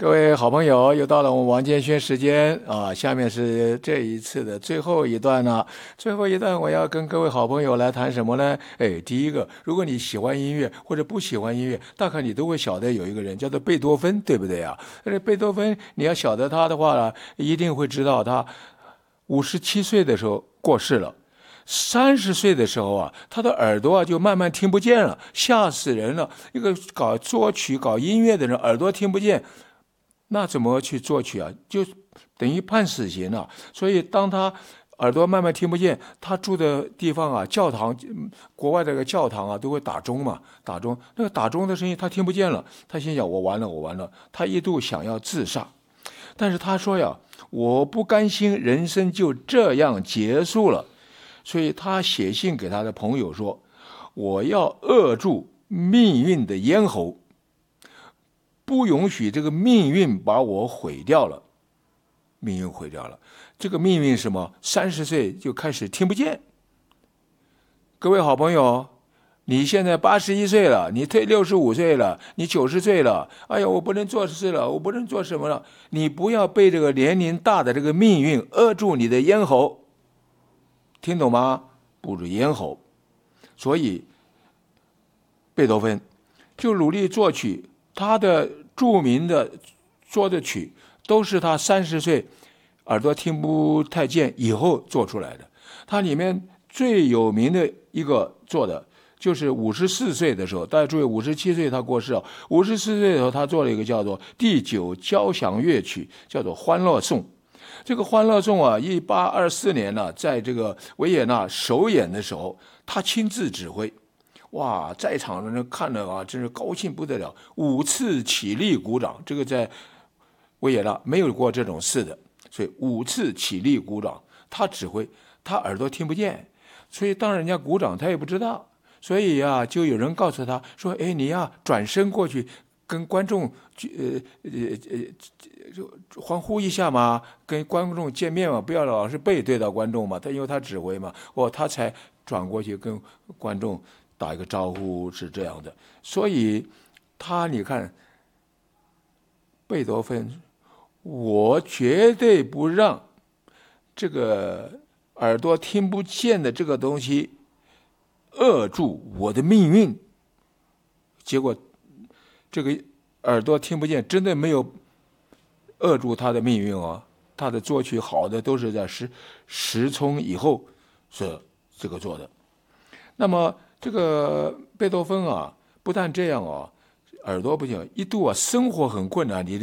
各位好朋友，又到了我们王建轩时间啊！下面是这一次的最后一段了。最后一段我要跟各位好朋友来谈什么呢？第一个，如果你喜欢音乐或者不喜欢音乐，大概你都会晓得有一个人叫做贝多芬，对不对啊？贝多芬，你要晓得他的话呢，一定会知道他57岁的时候过世了。30岁的时候啊，他的耳朵就慢慢听不见了，吓死人了！一个搞作曲、搞音乐的人，耳朵听不见。那怎么去作曲啊？就等于判死刑了。所以当他耳朵慢慢听不见，他住的地方啊，教堂，国外这个教堂啊，都会打钟嘛，打钟，那个打钟的声音他听不见了。他心想：我完了，我完了。他一度想要自杀，但是他说呀，我不甘心人生就这样结束了。所以他写信给他的朋友说：我要扼住命运的咽喉，不允许这个命运把我毁掉了。命运毁掉了，这个命运是什么？30岁就开始听不见。各位好朋友，你现在81岁了，你65岁了，你90岁了，哎呀，我不能做事了，我不能做什么了。你不要被这个年龄大的这个命运扼住你的咽喉，听懂吗？捂住咽喉。所以贝多芬就努力作曲，他的著名的作的曲都是他30岁耳朵听不太见以后做出来的。他里面最有名的一个做的就是54岁的时候，大家注意，57岁他过世了。54岁的时候，他做了一个叫做第9交响乐曲，叫做《欢乐颂》。这个《欢乐颂》啊，1824年呢，在这个维也纳首演的时候，他亲自指挥。哇，在场的人看了啊，真是高兴不得了，5次起立鼓掌。这个在维也纳没有过这种事的，所以5次起立鼓掌。他指挥，他耳朵听不见，所以当人家鼓掌，他也不知道。所以啊，就有人告诉他说：“哎，你呀，转身过去跟观众欢呼一下嘛，跟观众见面嘛，不要老是背对到观众嘛。”他因为他指挥嘛，他才转过去跟观众打一个招呼，是这样的。所以你看，贝多芬，我绝对不让这个耳朵听不见的这个东西扼住我的命运。结果这个耳朵听不见真的没有扼住他的命运哦。他的作曲好的都是在时冲以后是这个做的。那么这个贝多芬啊，不但这样啊，耳朵不行，一度啊生活很困难。你